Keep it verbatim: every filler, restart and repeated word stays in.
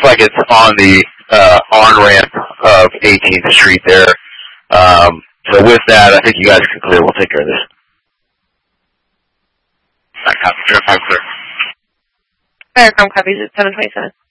like it's on the uh, on-ramp of eighteenth Street there. Um, so with that, I think you guys can clear. We'll take care of this. Faircom clear. Faircom copies at seven twenty-seven.